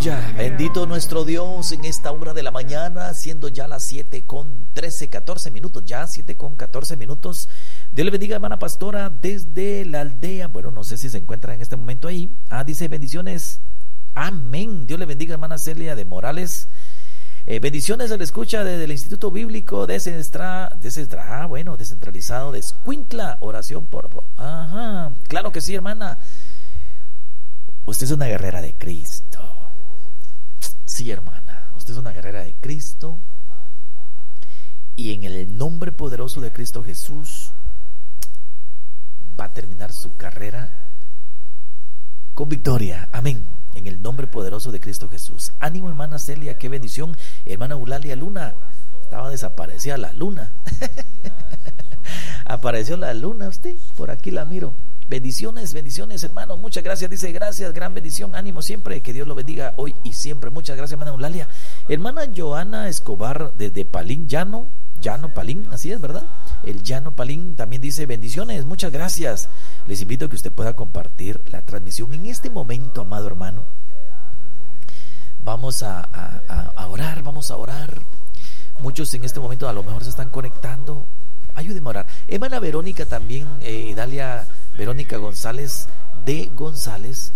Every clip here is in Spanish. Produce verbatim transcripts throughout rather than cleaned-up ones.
Aleluya, bendito nuestro Dios en esta hora de la mañana, siendo ya las siete con trece, catorce minutos, ya siete con catorce minutos. Dios le bendiga, hermana pastora, desde la aldea, bueno, no sé si se encuentra en este momento ahí. Ah, dice bendiciones, amén. Dios le bendiga, hermana Celia de Morales. Eh, bendiciones, se le escucha desde el Instituto Bíblico de Centra, de Centra, ah, bueno, descentralizado de Escuintla, oración por, ajá, claro que sí, hermana. Usted es una guerrera de Cristo. Sí, hermana, usted es una guerrera de Cristo. Y en el nombre poderoso de Cristo Jesús va a terminar su carrera con victoria. Amén. En el nombre poderoso de Cristo Jesús. Ánimo, hermana Celia, qué bendición. Hermana Eulalia Luna, estaba desaparecida la luna. Apareció la luna usted, por aquí la miro. Bendiciones, bendiciones, hermano, muchas gracias. Dice gracias, gran bendición, ánimo siempre, que Dios lo bendiga hoy y siempre. Muchas gracias, hermana Eulalia. Hermana Joana Escobar desde Palín Llano, Llano Palín, así es, ¿verdad? El Llano Palín también dice bendiciones, muchas gracias. Les invito a que usted pueda compartir la transmisión en este momento, amado hermano. Vamos a, a, a orar, vamos a orar. Muchos en este momento a lo mejor se están conectando. Ayúdenme a orar. Hermana Verónica también, eh, Dalia Verónica González de González,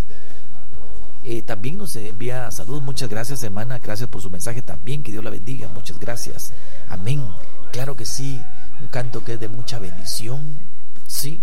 eh, también nos envía saludos. Muchas gracias, hermana, gracias por su mensaje también, que Dios la bendiga, muchas gracias, amén. Claro que sí, un canto que es de mucha bendición, sí,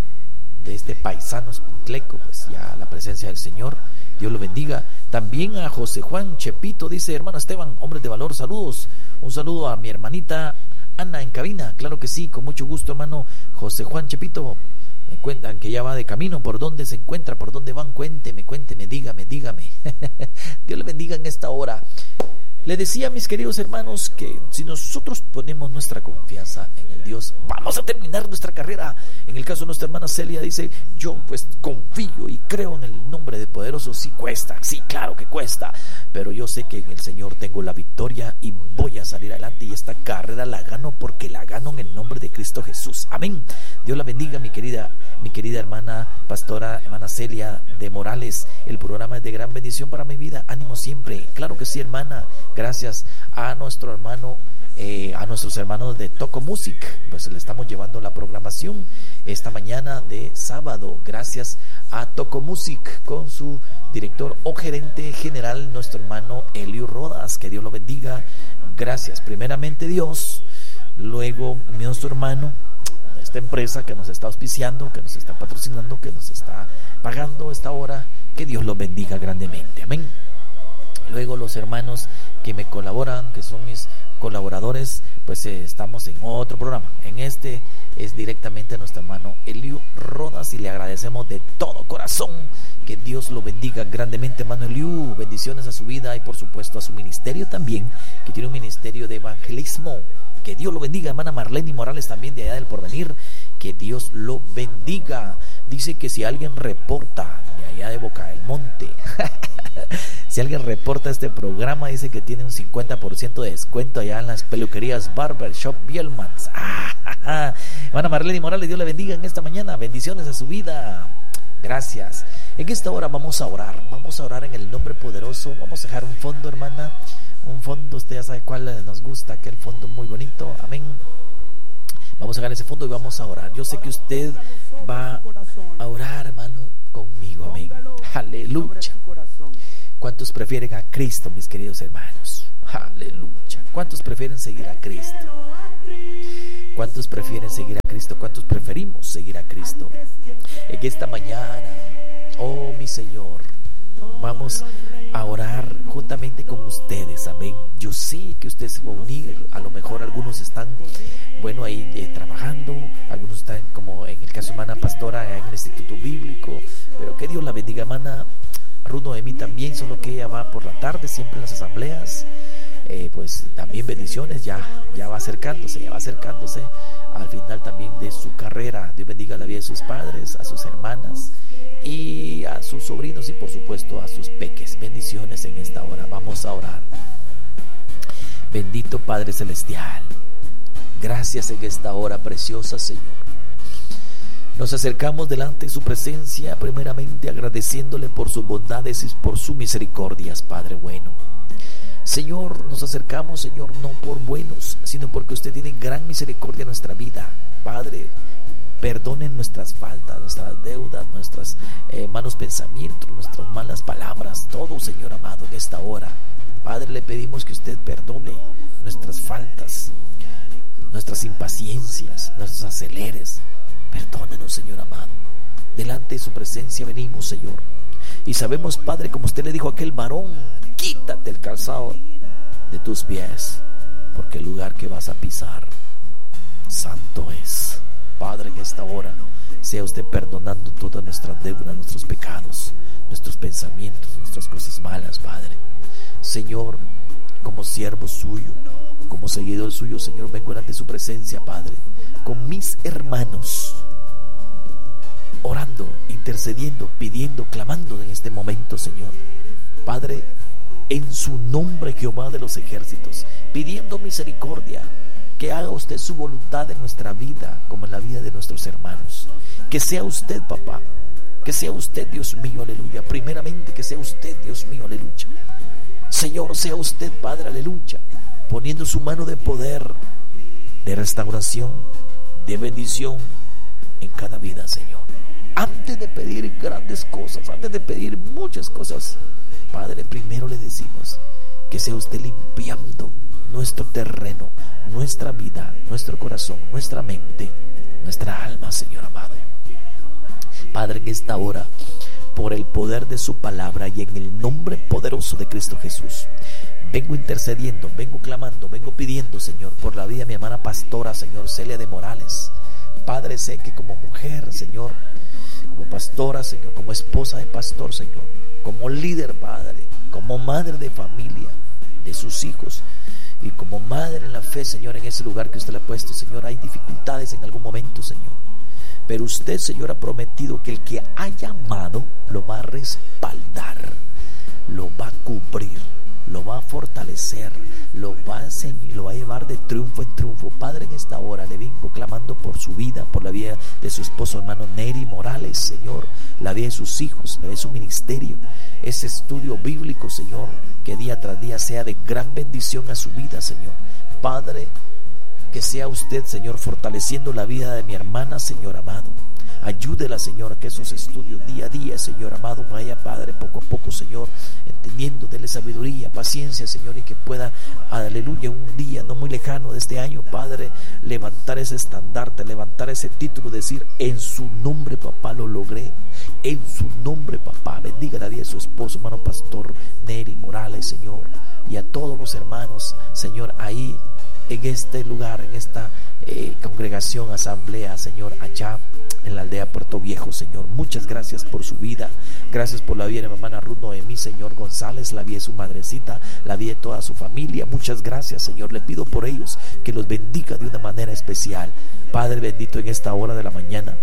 de este paisano escuintleco, pues ya la presencia del Señor, Dios lo bendiga. También a José Juan Chepito, dice hermano Esteban, hombres de valor, saludos, un saludo a mi hermanita Ana en cabina, claro que sí, con mucho gusto, hermano José Juan Chepito. Me cuentan que ya va de camino. ¿Por dónde se encuentra? ¿Por dónde van? Cuénteme, cuénteme, dígame, dígame. Dios le bendiga en esta hora. Le decía a mis queridos hermanos que si nosotros ponemos nuestra confianza en el Dios, vamos a terminar nuestra carrera. En el caso de nuestra hermana Celia dice, yo pues confío y creo en el nombre de poderoso. Sí cuesta, sí, claro que cuesta, pero yo sé que en el Señor tengo la victoria y voy a salir adelante, y esta carrera la gano porque la gano en el nombre de Cristo Jesús. Amén. Dios la bendiga, mi querida, mi querida hermana pastora, hermana Celia de Morales. El programa es de gran bendición para mi vida. Ánimo siempre. Claro que sí, hermana. Gracias a nuestro hermano, eh, a nuestros hermanos de Toco Music, pues le estamos llevando la programación esta mañana de sábado. Gracias a Toco Music con su director o gerente general, nuestro hermano Elio Rodas, que Dios lo bendiga. Gracias, primeramente Dios, luego nuestro hermano, esta empresa que nos está auspiciando, que nos está patrocinando, que nos está pagando esta hora, que Dios lo bendiga grandemente. Amén. Luego los hermanos que me colaboran, que son mis colaboradores, pues eh, estamos en otro programa. En este es directamente a nuestro hermano Elio Rodas y le agradecemos de todo corazón. Que Dios lo bendiga grandemente, hermano Eliu. Bendiciones a su vida y por supuesto a su ministerio también, que tiene un ministerio de evangelismo. Que Dios lo bendiga, hermana Marlene Morales también de allá del Porvenir. Que Dios lo bendiga. Dice que si alguien reporta de allá de Boca del Monte, si alguien reporta este programa, dice que tiene un cincuenta por ciento de descuento allá en las peluquerías Barbershop Bielmans. Ah, hermana Marlene Morales, Dios le bendiga en esta mañana. Bendiciones a su vida. Gracias. En esta hora vamos a orar. Vamos a orar en el nombre poderoso. Vamos a dejar un fondo, hermana. Un fondo, usted ya sabe cuál nos gusta, aquel fondo muy bonito. Amén. Vamos a dejar ese fondo y vamos a orar. Yo sé que usted va a orar, hermano, conmigo. Amén. Aleluya. ¿Cuántos prefieren a Cristo, mis queridos hermanos? Aleluya. ¿Cuántos prefieren seguir a Cristo? ¿Cuántos prefieren seguir a Cristo? ¿Cuántos preferimos seguir a Cristo? En esta mañana, oh mi Señor, vamos a orar juntamente con ustedes. Amén. Yo sé que ustedes se van a unir. A lo mejor algunos están, bueno, ahí eh, trabajando. Algunos están, como en el caso de hermana pastora, en el Instituto Bíblico. Pero que Dios la bendiga, hermana Ruth Noemí también, solo que ella va por la tarde siempre en las asambleas. Eh, pues también bendiciones, ya, ya va acercándose, ya va acercándose al final también de su carrera. Dios bendiga la vida de sus padres, a sus hermanas y a sus sobrinos y por supuesto a sus peques. Bendiciones en esta hora. Vamos a orar. Bendito Padre Celestial, gracias en esta hora preciosa, Señor. Nos acercamos delante de su presencia, primeramente agradeciéndole por sus bondades y por sus misericordias, Padre bueno. Señor, nos acercamos, Señor, no por buenos, sino porque usted tiene gran misericordia en nuestra vida. Padre, perdonen nuestras faltas, nuestras deudas, nuestros eh, malos pensamientos, nuestras malas palabras, todo, Señor amado, en esta hora. Padre, le pedimos que usted perdone nuestras faltas, nuestras impaciencias, nuestros aceleres. Perdónenos, Señor amado. Delante de su presencia venimos, Señor. Y sabemos, Padre, como usted le dijo a aquel varón, quítate el calzado de tus pies, porque el lugar que vas a pisar, santo es. Padre, en esta hora, sea usted perdonando todas nuestras deudas, nuestros pecados, nuestros pensamientos, nuestras cosas malas, Padre. Señor, como siervo suyo, como seguidor suyo, Señor, vengo ante su presencia, Padre, con mis hermanos, orando, intercediendo, pidiendo, clamando en este momento, Señor. Padre, en su nombre, Jehová de los ejércitos, pidiendo misericordia, que haga usted su voluntad en nuestra vida, como en la vida de nuestros hermanos. Que sea usted, papá, que sea usted, Dios mío, aleluya. Primeramente, que sea usted, Dios mío, aleluya. Señor, sea usted, Padre, aleluya, poniendo su mano de poder, de restauración, de bendición en cada vida, Señor. Antes de pedir grandes cosas, antes de pedir muchas cosas, Padre, primero le decimos que sea usted limpiando nuestro terreno, nuestra vida, nuestro corazón, nuestra mente, nuestra alma, Señor amado. Padre, en esta hora, por el poder de su palabra y en el nombre poderoso de Cristo Jesús, vengo intercediendo, vengo clamando, vengo pidiendo, Señor, por la vida de mi hermana pastora, Señor, Celia de Morales. Padre, sé que como mujer, Señor, como pastora, Señor, como esposa de pastor, Señor, como líder, Padre, como madre de familia, de sus hijos, y como madre en la fe, Señor, en ese lugar que usted le ha puesto, Señor, hay dificultades en algún momento, Señor. Pero usted, Señor, ha prometido que el que haya amado lo va a respaldar, lo va a cubrir, lo va a fortalecer, lo va a enseñar, lo va a llevar de triunfo en triunfo. Padre, en esta hora le vengo clamando por su vida, por la vida de su esposo, hermano Neri Morales, Señor, la vida de sus hijos, la vida de su ministerio, ese estudio bíblico, Señor, que día tras día sea de gran bendición a su vida, Señor. Padre, que sea usted, Señor, fortaleciendo la vida de mi hermana, Señor amado. Ayúdela, Señor, a que esos estudios día a día, Señor amado, vaya, Padre, poco a poco, Señor, entendiendo, dele sabiduría, paciencia, Señor, y que pueda, aleluya, un día no muy lejano de este año, Padre, levantar ese estandarte, levantar ese título, decir, en su nombre, papá, lo logré. En su nombre, papá, bendiga la vida de su esposo, hermano pastor Neri Morales, Señor, y a todos los hermanos, Señor, ahí en este lugar, en esta eh, congregación, asamblea, Señor, allá en la aldea Puerto Viejo, Señor. Muchas gracias por su vida, gracias por la vida de mi hermana Ruth Noemí, Señor González, la vida de su madrecita, la vida de toda su familia. Muchas gracias, Señor, le pido por ellos que los bendiga de una manera especial. Padre bendito, en esta hora de la mañana,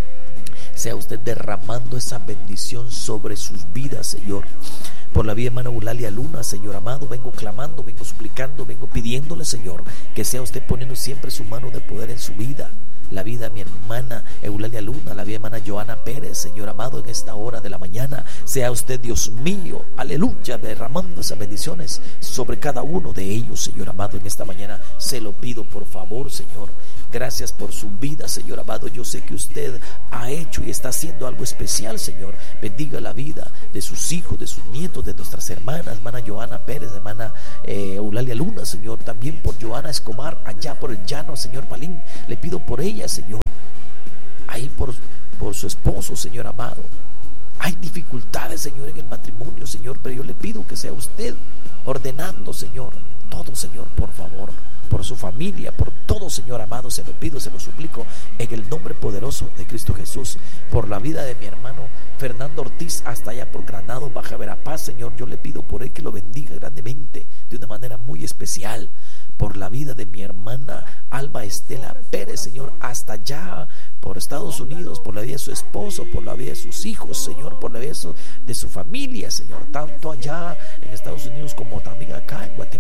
sea usted derramando esa bendición sobre sus vidas, Señor. Por la vida de hermana Eulalia Luna, Señor amado, vengo clamando, vengo suplicando, vengo pidiéndole, Señor, que sea usted poniendo siempre su mano de poder en su vida. La vida de mi hermana Eulalia Luna, la vida de hermana Joana Pérez, Señor amado, en esta hora de la mañana, sea usted, Dios mío, aleluya, derramando esas bendiciones sobre cada uno de ellos, Señor amado, en esta mañana. Se lo pido, por favor, Señor. Gracias por su vida, Señor amado. Yo sé que usted ha hecho y está haciendo algo especial, Señor. Bendiga la vida de sus hijos, de sus nietos, de nuestras hermanas, hermana Joana Pérez, hermana eh, Eulalia Luna, Señor. También por Joana Escobar, allá por el llano, Señor Palín. Le pido por ella, Señor. Ahí por, por su esposo, Señor amado. Hay dificultades, Señor, en el matrimonio, Señor, pero yo le pido que sea usted ordenando, Señor, todo, Señor, por favor, por su familia, por todo, Señor amado, se lo pido, se lo suplico en el nombre poderoso de Cristo Jesús. Por la vida de mi hermano Fernando Ortiz, hasta allá por Granado, Baja Verapaz, Señor, yo le pido por él que lo bendiga grandemente, de una manera muy especial. Por la vida de mi hermana Alba Estela Pérez, Señor, hasta allá por Estados Unidos, por la vida de su esposo, por la vida de sus hijos, Señor, por la vida de su, de su familia, Señor, tanto allá en Estados Unidos como también acá en Guatemala, Señor.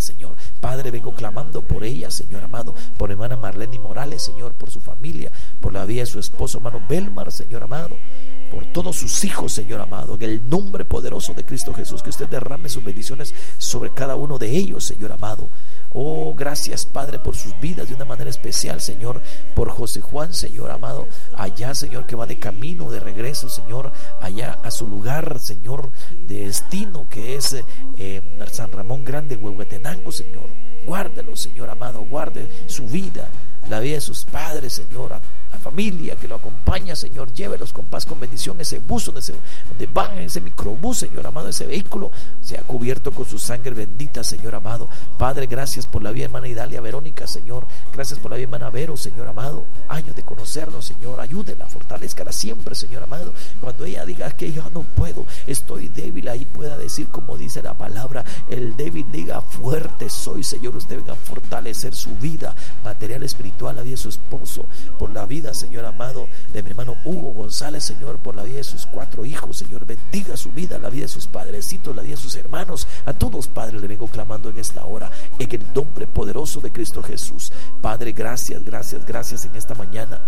Señor. Padre, vengo clamando por ella, Señor amado, por hermana Marlene Morales, Señor, por su familia, por la vida de su esposo, hermano Belmar, Señor amado, por todos sus hijos, Señor amado, en el nombre poderoso de Cristo Jesús, que usted derrame sus bendiciones sobre cada uno de ellos, Señor amado. Oh, gracias, Padre, por sus vidas de una manera especial, Señor, por José Juan, Señor amado, allá, Señor, que va de camino, de regreso, Señor, allá a su lugar, Señor, de destino, que es eh, San Ramón Grande, Huehuetenango, Señor. Guárdalo, Señor amado, guarde su vida, la vida de sus padres, Señor, a la familia que lo acompaña, Señor, llévelos con paz, con bendición. Ese bus donde, se, donde van, ese microbús, Señor amado, ese vehículo sea cubierto con su sangre bendita, Señor amado. Padre, gracias por la vida, hermana Idalia Verónica, Señor. Gracias por la vida, hermana Vero, Señor amado. Años de conocernos, Señor. Ayúdela, fortalezcala siempre, Señor amado. Cuando ella diga que yo no puedo, estoy débil, ahí pueda decir, como dice la palabra, el débil diga fuerte soy, Señor. Usted venga a fortalecer su vida material, espiritual, la vida de su esposo, por la vida, Señor amado, de mi hermano Hugo González, Señor, por la vida de sus cuatro hijos, Señor. Bendiga su vida, la vida de sus padrecitos, la vida de sus hermanos. A todos, Padre, le vengo clamando en esta hora, en el nombre poderoso de Cristo Jesús. Padre, gracias, gracias, gracias en esta mañana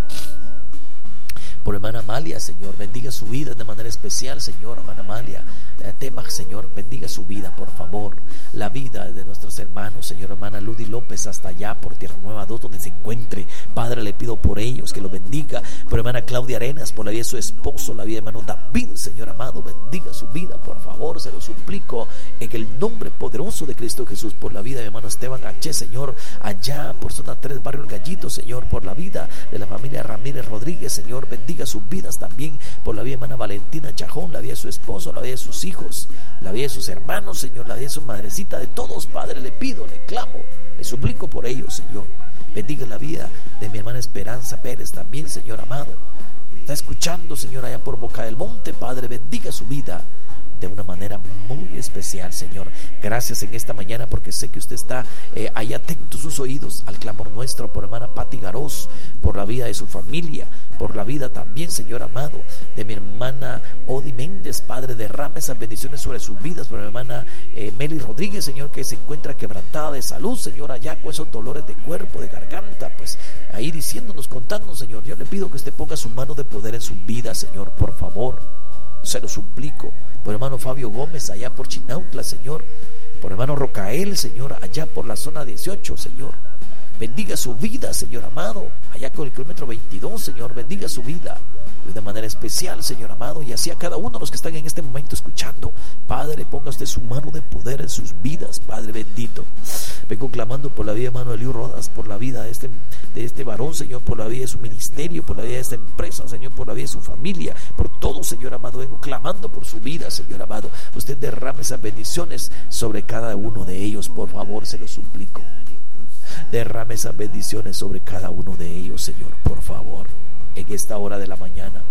por hermana Amalia, Señor. Bendiga su vida de manera especial, Señor. Hermana Amalia Tema, Señor, bendiga su vida, por favor. La vida de nuestros hermanos, Señor. Hermana Ludy López, hasta allá por Tierra Nueva dos, donde se encuentre, Padre, le pido por ellos que lo bendiga. Por hermana Claudia Arenas, por la vida de su esposo, la vida de hermano David, Señor amado, bendiga su vida, por favor, se lo suplico en el nombre poderoso de Cristo Jesús. Por la vida de hermano Esteban H, Señor, allá por zona tres, barrio El Gallito, Señor. Por la vida de la familia Ramírez Rodríguez, Señor, bendiga sus vidas también. Por la vida de hermana Valentina Chajón, la vida de su esposo, la vida de sus hijos, la vida de sus hermanos, Señor, la vida de su madrecita, de todos, Padre, le pido, le clamo, le suplico por ellos, Señor. Bendiga la vida de mi hermana Esperanza Pérez también, Señor amado. Está escuchando, Señor, allá por Boca del Monte, Padre, bendiga su vida de una manera muy especial, Señor. Gracias en esta mañana, porque sé que usted está eh, ahí atento sus oídos al clamor nuestro por hermana Patti Garós, por la vida de su familia, por la vida también, Señor amado, de mi hermana Odi Méndez. Padre, derrama esas bendiciones sobre sus vidas. Por mi hermana eh, Meli Rodríguez, Señor, que se encuentra quebrantada de salud, Señor, allá con esos dolores de cuerpo, de garganta, pues ahí diciéndonos, contándonos, Señor. Yo le pido que usted ponga su mano de poder en su vida, Señor, por favor, se lo suplico. Por hermano Fabio Gómez, allá por Chinautla, Señor. Por hermano Rocael, Señor, allá por la zona dieciocho, Señor. Bendiga su vida, Señor amado, allá con el kilómetro veintidós, Señor. Bendiga su vida de una manera especial, Señor amado, y así a cada uno de los que están en este momento escuchando. Padre, ponga usted su mano de poder en sus vidas, Padre bendito. Vengo clamando por la vida de hermano Eliú Rodas, por la vida de este, de este varón, Señor, por la vida de su ministerio, por la vida de esta empresa, Señor, por la vida de su familia, por todo, Señor amado. Vengo clamando por su vida, Señor amado. Usted derrame esas bendiciones sobre cada uno de ellos, por favor, se lo suplico. Derrame esas bendiciones sobre cada uno de ellos, Señor, por favor, en esta hora de la mañana.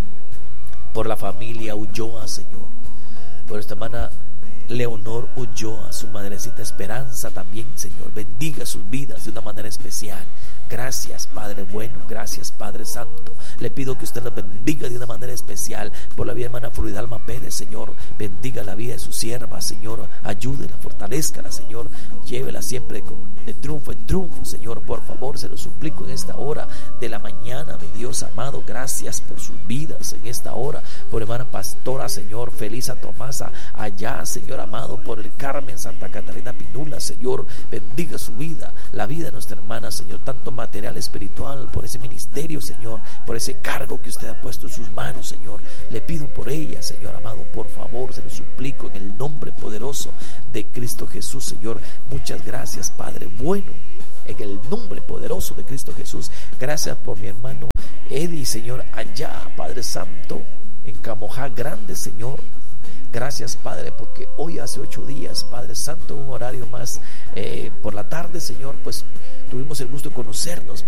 Por la familia Ulloa, Señor, por esta hermana Leonor Ulloa, su madrecita Esperanza también, Señor. Bendiga sus vidas de una manera especial. Gracias, Padre bueno, gracias, Padre santo. Le pido que usted la bendiga de una manera especial. Por la vida de hermana Floridalma Pérez, Señor, bendiga la vida de su sierva, Señor. Ayúdela, fortalezcala, Señor. Llévela siempre con, de triunfo en triunfo, Señor. Por favor, se lo suplico en esta hora de la mañana, mi Dios amado. Gracias por sus vidas en esta hora. Por hermana Pastora, Señor, Felisa Tomasa, allá, Señor amado, por el Carmen Santa Catarina Pinula, Señor. Bendiga su vida, la vida de nuestra hermana, Señor, tanto material, espiritual, por ese ministerio, Señor, por ese cargo que usted ha puesto en sus manos, Señor. Le pido por ella, Señor amado, por favor, se lo suplico en el nombre poderoso de Cristo Jesús, Señor. Muchas gracias, Padre bueno, en el nombre poderoso de Cristo Jesús. Gracias por mi hermano Eddie, Señor, allá, Padre santo, en Camojá Grande, Señor. Gracias, Padre, porque hoy hace ocho días, Padre santo, un horario más eh, por la tarde, Señor, pues tuvimos el gusto de conocernos,